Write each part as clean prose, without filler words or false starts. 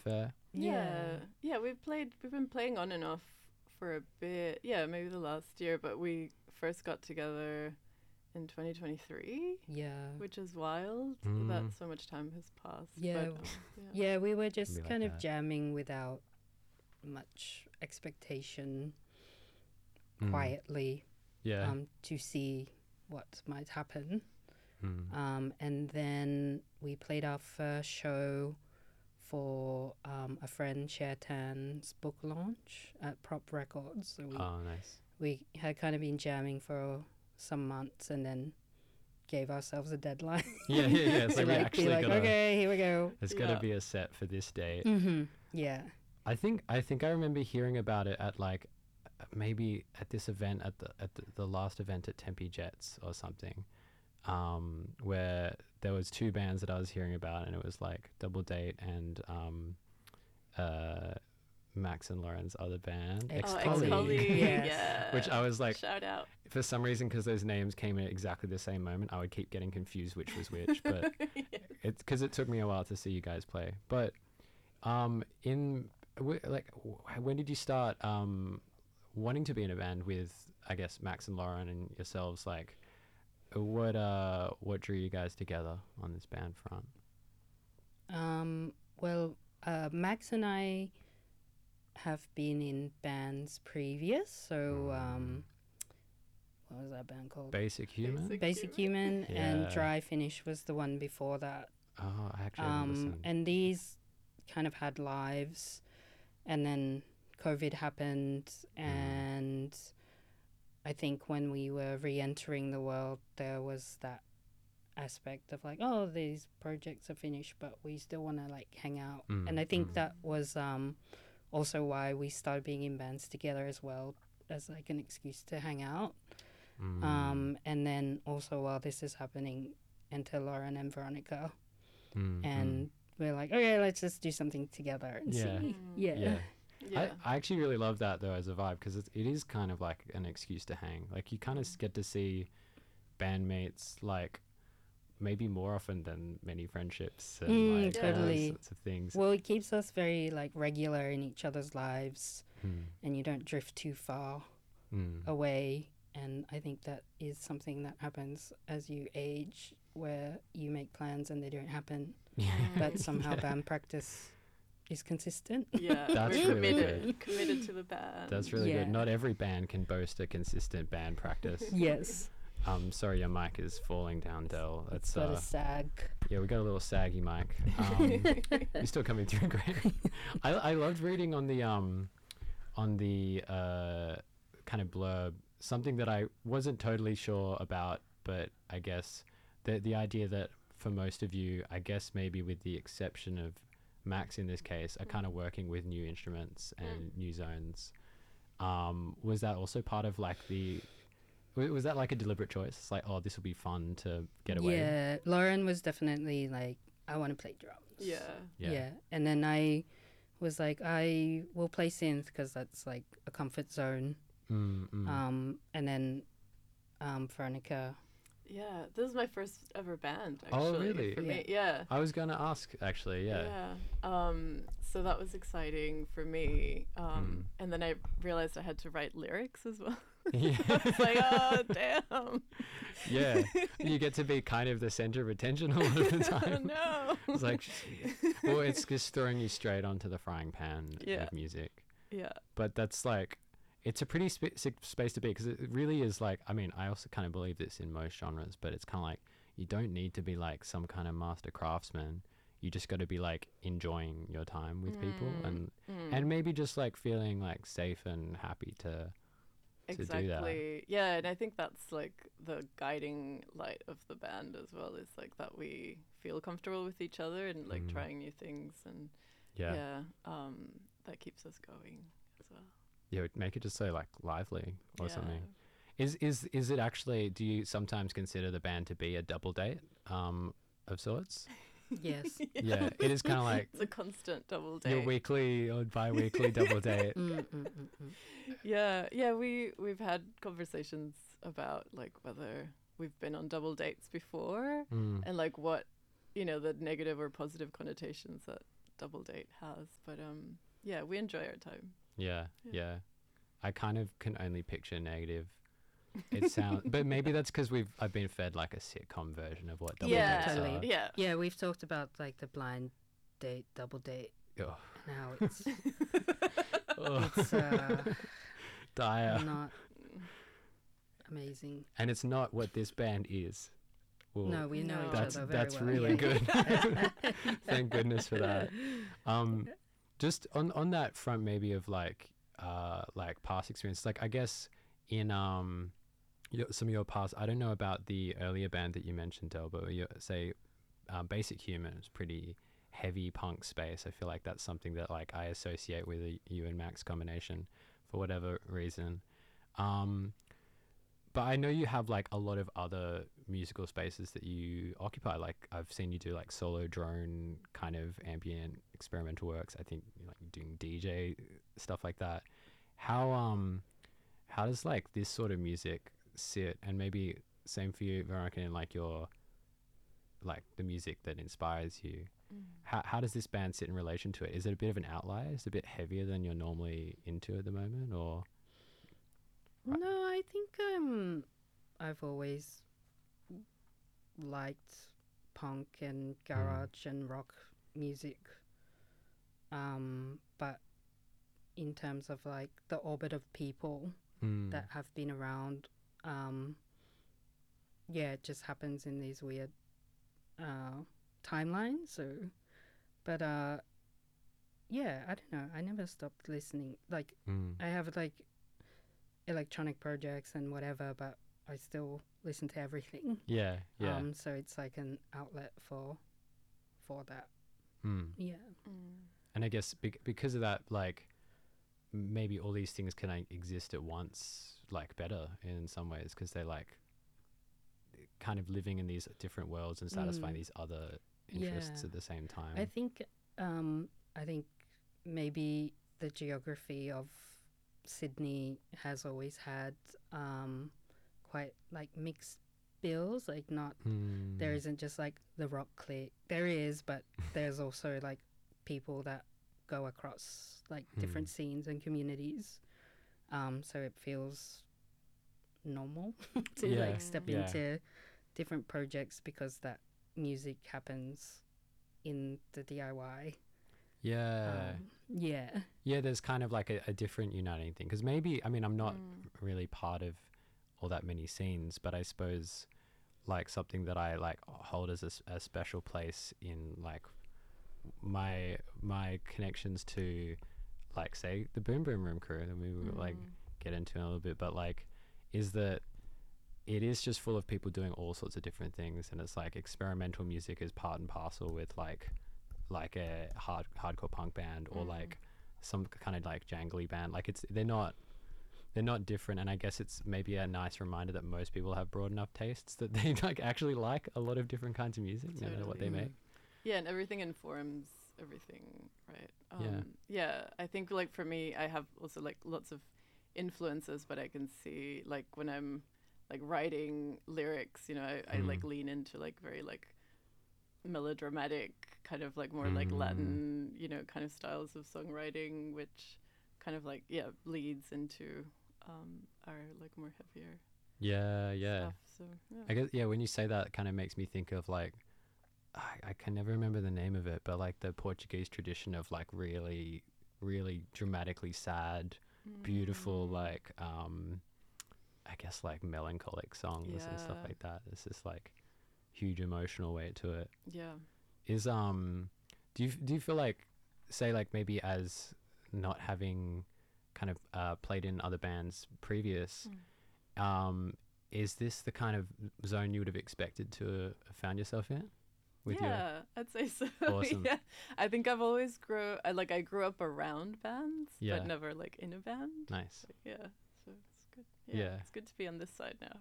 fair? Yeah. We've been playing on and off for a bit. Yeah, maybe the last year, but we first got together in 2023. Yeah. Which is wild that so much time has passed. Yeah. But, yeah, we were just Like kind of that. jamming without much expectation, quietly, Yeah. to see what might happen. Mm. And then we played our first show for a friend, Tan's book launch at Prop Records. So Nice. we had kind of been jamming for some months and then gave ourselves a deadline. Yeah. So to we like, actually be like, gotta, okay, here we go. there's gotta be a set for this date. Yeah. I think I remember hearing about it at like maybe at this event at the last event at Tempe Jets or something, where there was two bands that I was hearing about, and it was like Double Date and Max and Lauren's other band, Ex-Colleague. Yes. Yeah. which I was like, shout out. for some reason, because those names came in at exactly the same moment, I would keep getting confused which was which, but it's because it took me a while to see you guys play. But when did you start wanting to be in a band with, I guess, Max and Lauren and yourselves? Like, what drew you guys together on this band front? Well, Max and I have been in bands previous. So, what was that band called? Basic Human? Basic Human, and Yeah. Dry Finish was the one before that. Oh, I actually haven't listened. And these kind of had lives, and then COVID happened, and I think when we were re-entering the world, there was that aspect of like, oh, these projects are finished, but we still want to like hang out. And I think that was also why we started being in bands together as well, as like an excuse to hang out. And then also while this is happening, enter Lauren and Veronica, and we're like, okay, let's just do something together and see. Yeah. Yeah. I actually really love that though as a vibe, because it is kind of like an excuse to hang. Like you kind of get to see bandmates like maybe more often than many friendships and like all totally. those sorts of things. Well, it keeps us very like regular in each other's lives, and you don't drift too far away. And I think that is something that happens as you age, where you make plans and they don't happen, but somehow band practice is consistent. Yeah, That's we're really committed to the band. That's really Yeah. good. Not every band can boast a consistent band practice. Yes. Sorry, your mic is falling down, Del. That's Got a sag. yeah, we got a little saggy mic. You're still coming through great. I loved reading on the kind of blurb something that I wasn't totally sure about, but I guess the idea that for most of you, I guess maybe with the exception of Max in this case, are kind of working with new instruments and new zones. Was that also part of like was that like a deliberate choice? It's like, oh, this will be fun to get away. Yeah, Lauren was definitely like, I want to play drums. Yeah. And then I was like, I will play synth because that's like a comfort zone. And then Veronica. Yeah, this is my first ever band, actually. Oh, really? For me, yeah. I was going to ask, actually, yeah. So that was exciting for me. And then I realized I had to write lyrics as well. Yeah. I was like, oh, damn. Yeah. You get to be kind of the center of attention a lot of the time. Oh, no. It's like, well, it's just throwing you straight onto the frying pan of music. Yeah. But that's like, it's a pretty sick space to be, because it really is like, I mean, I also kind of believe this in most genres, but it's kind of like, you don't need to be like some kind of master craftsman. You just got to be like enjoying your time with people and maybe just like feeling like safe and happy to do that. Exactly. Yeah, and I think that's like the guiding light of the band as well, is like that we feel comfortable with each other and like trying new things, and that keeps us going as well. Yeah, make it just so like lively or something. Is it actually, do you sometimes consider the band to be a double date of sorts? Yes. Yeah, it is kind of like it's a constant double date. your weekly or bi-weekly double date. Yeah, we've had conversations about like whether we've been on double dates before and like what, the negative or positive connotations that Double Date has. But yeah, we enjoy our time. Yeah, Yeah. yeah. I kind of can only picture negative. It sounds, but maybe that's because I've been fed like a sitcom version of what double Yeah, dates totally. are. Yeah. Yeah, we've talked about like the blind date, double date, Ugh. and how it's Ugh. it's Dire. not amazing. And it's not what this band is. Well, No, we know each that's other very that's well. really yeah. good. Thank goodness for that. Just on that front, maybe of like past experience. Like I guess in some of your past, I don't know about the earlier band that you mentioned, Del, but say Basic Human is pretty heavy punk space. I feel like that's something that like I associate with you and Max combination for whatever reason. But I know you have like a lot of other musical spaces that you occupy. Like I've seen you do like solo drone kind of ambient experimental works. I think you're like doing DJ stuff like that. How does like this sort of music sit, and maybe same for you, Veronica, in like your like the music that inspires you? How does this band sit in relation to it? Is it a bit of an outlier? Is it a bit heavier than you're normally into at the moment, or? No, I think I've always liked punk and garage and rock music. But in terms of like the orbit of people that have been around, yeah, it just happens in these weird timelines. So, but yeah, I don't know. I never stopped listening. Like I have like electronic projects and whatever, but I still listen to everything. Yeah. So it's like an outlet for that. Yeah. And I guess because of that, like maybe all these things can exist at once, like better in some ways, because they're like kind of living in these different worlds and satisfying these other interests at the same time. I think maybe the geography of Sydney has always had quite like mixed bills, like not there isn't just like the rock clique. There is, but there's also like people that go across like different scenes and communities, so it feels normal to like step into different projects because that music happens in the DIY. Yeah. There's kind of like a different uniting thing, because maybe, I mean, I'm not really part of all that many scenes, but I suppose like something that I like hold as a special place in like my connections to like say the Boom Boom Room crew that we will like get into in a little bit, but like is that it is just full of people doing all sorts of different things, and it's like experimental music is part and parcel with like a hardcore punk band or like some kind of like jangly band. Like they're not different, and I guess it's maybe a nice reminder that most people have broad enough tastes that they like actually like a lot of different kinds of music, no matter what they make. Yeah, and everything informs everything, right? Yeah, I think like for me, I have also like lots of influences, but I can see like when I'm like writing lyrics, you know, I like lean into like very like melodramatic kind of like more like Latin, you know, kind of styles of songwriting, which kind of like leads into our like more heavier stuff. So I guess when you say that, it kind of makes me think of like I can never remember the name of it, but like the Portuguese tradition of like really really dramatically sad, beautiful like I guess like melancholic songs and stuff like that. It's just like huge emotional weight to it. Is do you feel like, say like maybe as not having kind of played in other bands previous, is this the kind of zone you would have expected to have found yourself in? I'd say so. Awesome. I think I've always I grew up around bands, but never like in a band. Nice. So it's good. It's good to be on this side now.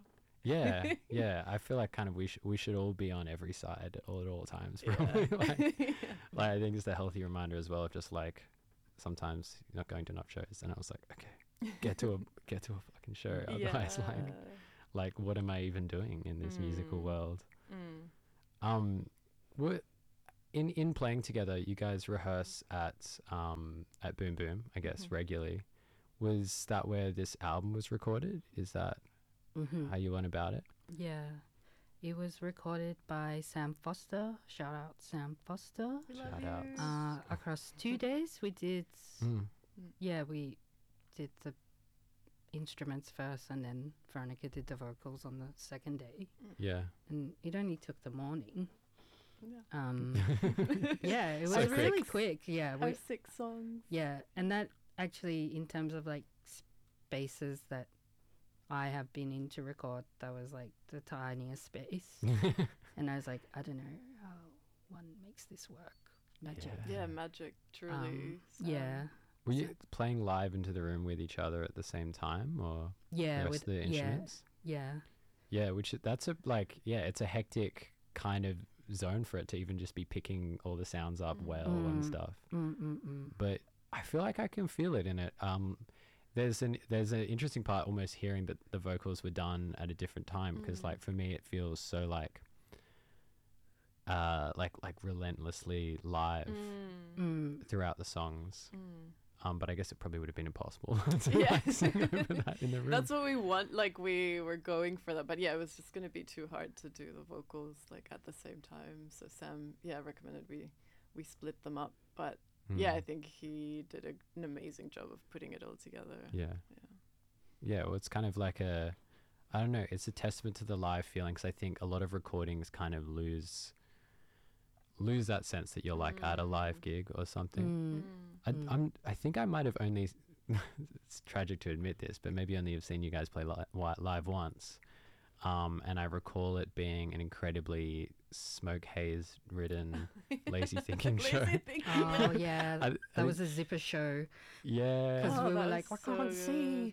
I feel like kind of we should all be on every side at all times, probably. Like I think it's a healthy reminder as well of just like sometimes you're not going to enough shows, and I was like, okay, get to a fucking show, otherwise like what am I even doing in this musical world? in playing together, you guys rehearse at Boom Boom, I guess, Mhm. regularly. Was that where this album was recorded? Is that Mm-hmm. how you went about it? Yeah. It was recorded by Sam Foster. Shout out Sam Foster. We love Shout you. outs. Across 2 days, we did. Mm. Yeah, we did the instruments first, and then Veronica did the vocals on the second day. Yeah. And it only took the morning. Yeah. Yeah, it So was really quick. quick. Yeah, Our 6 songs. yeah, and that actually, in terms of like spaces that I have been in to record, that was like the tiniest space. And I was like, I don't know how one makes this work. Magic. Yeah, magic, truly. Yeah. Were you playing live into the room with each other at the same time, or Yeah, the rest with of the instruments? yeah. Yeah, that's a it's a hectic kind of zone for it to even just be picking all the sounds up well and stuff. But I feel like I can feel it in it. There's an interesting part almost hearing that the vocals were done at a different time, because like for me it feels so like relentlessly live throughout the songs. But I guess it probably would have been impossible to Yeah. like, sing over that in the room. That's what we want. Like, we were going for that. But yeah, it was just going to be too hard to do the vocals like at the same time. So Sam, recommended we split them up. But yeah, I think he did an amazing job of putting it all together. Yeah, well, it's kind of like I don't know, it's a testament to the live feeling, 'cause I think a lot of recordings kind of lose that sense that you're like at a live gig or something. I think I might have only it's tragic to admit this, but maybe only have seen you guys play live once. And I recall it being an incredibly smoke haze ridden lazy thinking show. Lazy Thinking. Oh yeah, I that think- was a zipper show Yeah. because Oh, we were that like, I was so can't good. see.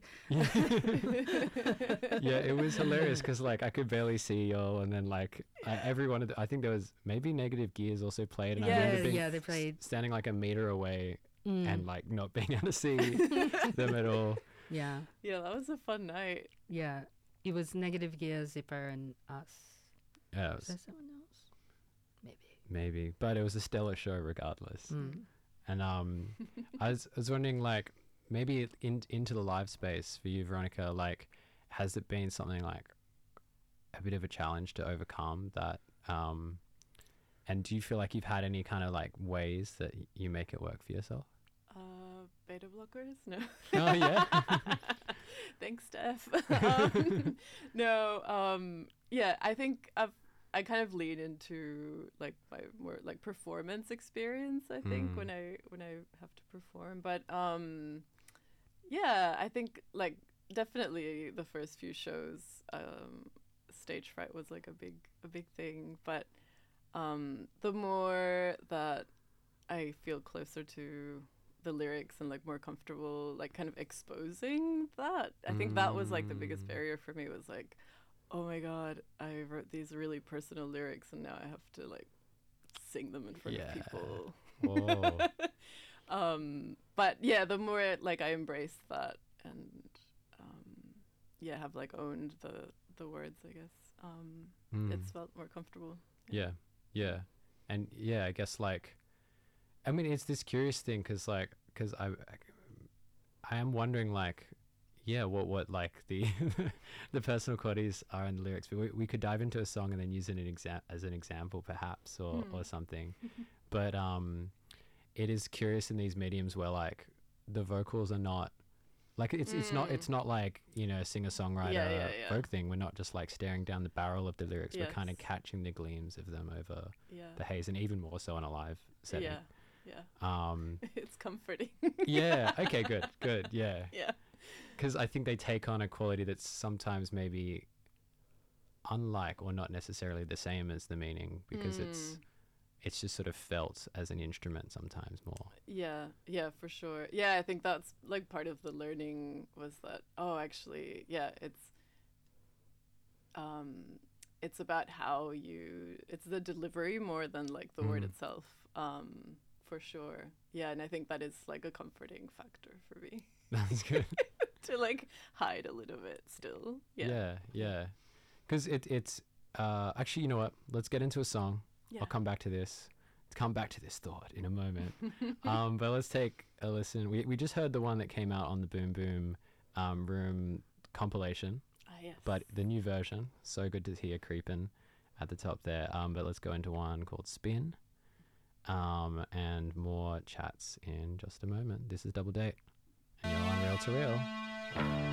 Yeah, it was hilarious because like I could barely see y'all, and then like every one of I think there was maybe Negative Gears also played, and I remember Yeah, being yeah, they played. standing like a meter away Mm, and like not being able to see them at all. yeah, Yeah, that was a fun night. yeah. It was Negative Gear, Zipper, and us. Yeah, it Was there was, someone else? Maybe. maybe, but it was a stellar show regardless. Mm. And I was wondering like maybe into the live space for you, Veronica. Like, has it been something like a bit of a challenge to overcome that? And do you feel like you've had any kind of like ways that you make it work for yourself? Beta blockers? No. Oh yeah. Thanks, Steph. No. Yeah, I think I kind of lean into like my more like performance experience. I think when I have to perform, but yeah, I think like definitely the first few shows, stage fright was like a big thing. But the more that I feel closer to the lyrics and like more comfortable like kind of exposing that, I think that was like the biggest barrier for me, was like, oh my god, I wrote these really personal lyrics and now I have to like sing them in front of people. Whoa. But yeah, the more like I embraced that and have like owned the words, I guess, it's felt more comfortable. Yeah. And yeah, I guess like I mean it's this curious thing because I am wondering like what like the the personal qualities are in the lyrics, but we could dive into a song and then use it as an example perhaps or something. But it is curious in these mediums where like the vocals are not like it's not like, you know, singer-songwriter folk thing. We're not just like staring down the barrel of the lyrics. We're kind of catching the gleams of them over the haze, and even more so in a live setting. It's comforting. Yeah. Okay. Good. Yeah. Yeah. Because I think they take on a quality that's sometimes maybe unlike or not necessarily the same as the meaning, because it's just sort of felt as an instrument sometimes more. Yeah, for sure. Yeah, I think that's like part of the learning was that, oh, actually, yeah, it's about how it's the delivery more than like the word itself, for sure. Yeah, and I think that is like a comforting factor for me. That's good. To like hide a little bit still. Yeah. Because it's actually, you know what? Let's get into a song. Yeah. I'll come back to this. come back to this thought in a moment. But let's take a listen. We just heard the one that came out on the Boom Boom Room compilation. Yes. But the new version, so good to hear creeping at the top there. But let's go into one called Spin. And more chats in just a moment. This is Double Date. And you're on Real to Real.